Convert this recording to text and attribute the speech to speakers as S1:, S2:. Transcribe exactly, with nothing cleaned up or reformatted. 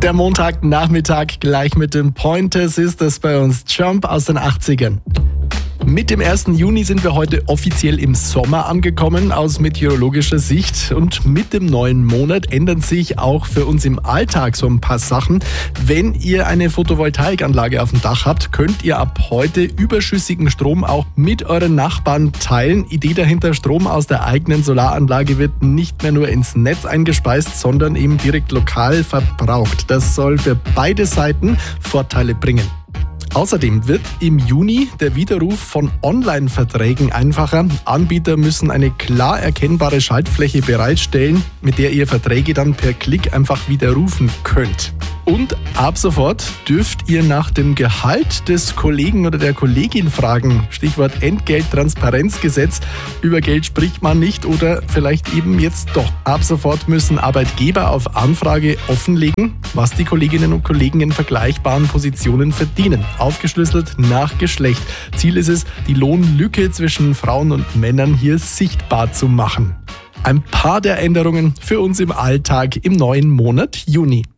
S1: Der Montagnachmittag gleich mit den Pointer Sisters bei uns. Jump aus den achtzigern. Mit dem ersten Juni sind wir heute offiziell im Sommer angekommen aus meteorologischer Sicht, und mit dem neuen Monat ändern sich auch für uns im Alltag so ein paar Sachen. Wenn ihr eine Photovoltaikanlage auf dem Dach habt, könnt ihr ab heute überschüssigen Strom auch mit euren Nachbarn teilen. Idee dahinter: Strom aus der eigenen Solaranlage wird nicht mehr nur ins Netz eingespeist, sondern eben direkt lokal verbraucht. Das soll für beide Seiten Vorteile bringen. Außerdem wird im Juni der Widerruf von Online-Verträgen einfacher. Anbieter müssen eine klar erkennbare Schaltfläche bereitstellen, mit der ihr Verträge dann per Klick einfach widerrufen könnt. Und ab sofort dürft ihr nach dem Gehalt des Kollegen oder der Kollegin fragen. Stichwort Entgelttransparenzgesetz. Über Geld spricht man nicht, oder vielleicht eben jetzt doch. Ab sofort müssen Arbeitgeber auf Anfrage offenlegen, was die Kolleginnen und Kollegen in vergleichbaren Positionen verdienen. Aufgeschlüsselt nach Geschlecht. Ziel ist es, die Lohnlücke zwischen Frauen und Männern hier sichtbar zu machen. Ein paar der Änderungen für uns im Alltag im neuen Monat Juni.